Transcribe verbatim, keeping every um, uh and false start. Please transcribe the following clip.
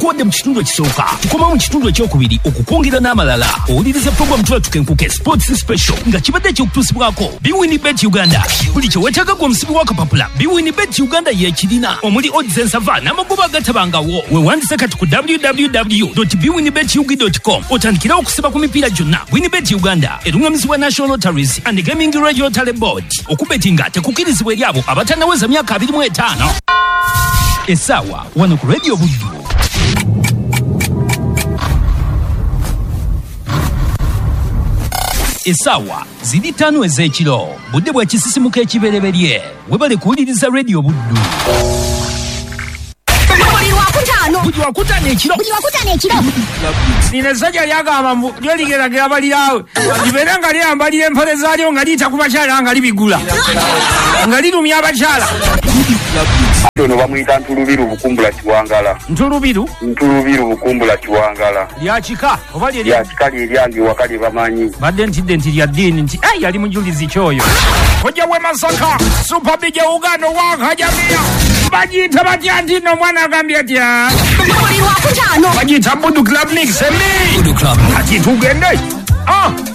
kodde mu kitundu ekisooka tukoma mu kitundu ekyokubiri okukwongera n'amalala owuliriza program tuba tukenkuke sports special nga kibadde ky'okutuusibwako BWinBet Uganda buli kye weetaaga gwe omusibi w'akapapula BWinBet Uganda yeekirina omuli odds ensava n'amagoba agatabangawo weewandise kati ku w w w dot b win bet u g dot com otandikira okusiba ku mipiira gyonna. WinBet Uganda erungamizibwa National Lotteries and Gaming Regulatory Board. Okubetinga tekukirizibwa eri abo abatannaweza myaka abiri mu etaano. Essaawa wano ku Radio Buddu. Essaawa ziri ttaano ez'ekiro budde bwa kisisimuka ekibereberye webale kuwuliriza Radio Buddu. Buli wakutana ekiro. Buli wakutana ekiro. Nina sajja lyagamba mbu lyo ligeragera balirawe. Libeera nga lyambalira empale zaalyo nga liyita ku bakyala nga libigula. Nga lirumya abakyala. Ono bamuyita Ntulubiru Bukumbula Kiwangala. Ntulubiru? Ntulubiru Bukumbula Kiwangala. Lyakika oba lye lyakika lyange wakali bamanyi. Badde ntidde nti lya ddiini nti ay yali mujulizi kyoyo. Kojja we Masaka Super Big Uganda wakajamia. Bajita batya nti no mwana agambye atya. Bajita Buddu Club Mix emi. Buddu Club. Ati tugende. Ah.